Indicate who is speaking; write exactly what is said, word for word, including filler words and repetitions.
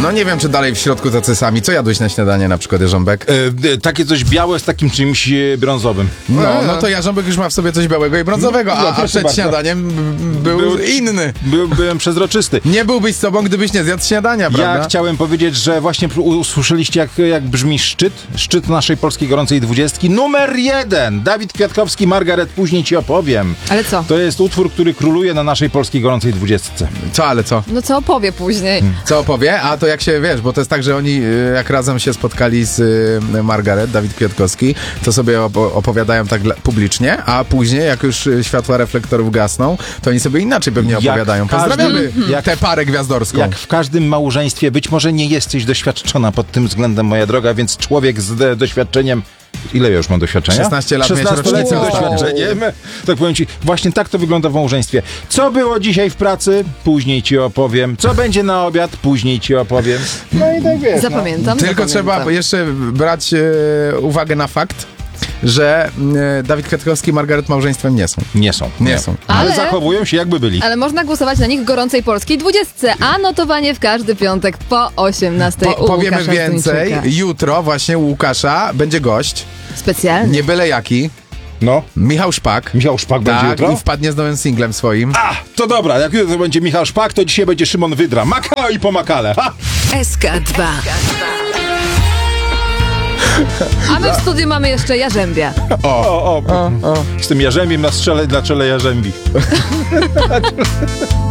Speaker 1: No nie wiem, czy dalej w środku tacy sami. Co jadłeś na śniadanie na przykład, Jarząbek?
Speaker 2: E, e, takie coś białe z takim czymś e, brązowym.
Speaker 1: No, no to Jarząbek już ma w sobie coś białego i brązowego,
Speaker 2: No,
Speaker 1: a, a
Speaker 2: proszę
Speaker 1: przed
Speaker 2: bardzo.
Speaker 1: śniadaniem był,
Speaker 2: Był-
Speaker 1: inny.
Speaker 2: By, byłem przezroczysty.
Speaker 1: Nie byłbyś sobą, gdybyś nie zjadł śniadania, prawda?
Speaker 2: Ja chciałem powiedzieć, że właśnie usłyszeliście, jak, jak brzmi szczyt. Szczyt naszej polskiej gorącej dwudziestki. Numer jeden! Dawid Kwiatkowski, Margaret, później ci opowiem.
Speaker 3: Ale co?
Speaker 2: To jest utwór, który króluje na naszej polskiej gorącej dwudziestce.
Speaker 1: Co, ale co?
Speaker 3: No co opowie później?
Speaker 1: Co opowie? A to jak się, wiesz, bo to jest tak, że oni y, jak razem się spotkali z y, Margaret, Dawid Kwiatkowski, to sobie opo- opowiadają tak dla- publicznie, a później, jak już y, światła reflektorów gasną, to oni sobie inaczej pewnie
Speaker 2: Jak
Speaker 1: opowiadają.
Speaker 2: w każdym-
Speaker 1: Pozdrawiamy
Speaker 2: jak-
Speaker 1: tę parę gwiazdorską.
Speaker 2: Jak w każdym małżeństwie, być może nie jesteś doświadczona pod tym względem, moja droga, więc człowiek z de- doświadczeniem. Ile ja już mam doświadczenia?
Speaker 1: szesnaście lat miałeś
Speaker 2: szesnastoletnim
Speaker 1: rocznicę.
Speaker 2: doświadczeniem. Tak powiem ci, właśnie tak to wygląda w małżeństwie. Co było dzisiaj w pracy? Później ci opowiem. Co będzie na obiad? Później ci opowiem. No i tak wiesz.
Speaker 3: Zapamiętam.
Speaker 1: Tylko
Speaker 3: zapamiętam.
Speaker 1: trzeba jeszcze brać e, uwagę na fakt, że e, Dawid Kwiatkowski i Margaret małżeństwem nie są.
Speaker 2: Nie są.
Speaker 1: Nie są.
Speaker 2: Ale,
Speaker 3: Ale-
Speaker 2: zachowują się jakby byli.
Speaker 3: Ale można głosować na nich w gorącej polskiej dwudziestce, a notowanie w każdy piątek po osiemnastej
Speaker 1: Po,
Speaker 3: u
Speaker 1: powiemy
Speaker 3: Łukasza
Speaker 1: więcej.
Speaker 3: Zduńczyka.
Speaker 1: Jutro właśnie u Łukasza będzie gość.
Speaker 3: Specjalnie.
Speaker 1: Nie byle jaki.
Speaker 2: No.
Speaker 1: Michał Szpak.
Speaker 2: Michał Szpak będzie
Speaker 1: Tak,
Speaker 2: jutro?
Speaker 1: i wpadnie z nowym singlem swoim.
Speaker 2: A, to dobra, jak jutro będzie Michał Szpak, to dzisiaj będzie Szymon Wydra. Makao i pomakale. Ha!
Speaker 4: S K dwa.
Speaker 3: A my w studiu mamy jeszcze Jarzębia.
Speaker 2: O, o, o. Z tym jarzębiem na, strzele, na czele jarzębi.